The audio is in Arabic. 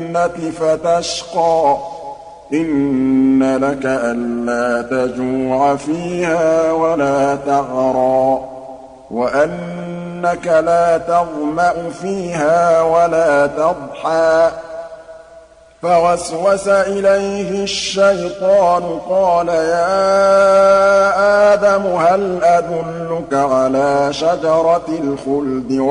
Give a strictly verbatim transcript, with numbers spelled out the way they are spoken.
الجنة فتشقى إن لك ألا تجوع فيها ولا تعرى وأنك لا تظمأ فيها ولا تضحى فوسوس إليه الشيطان قال يا آدم هل أدلك على شجرة الخلد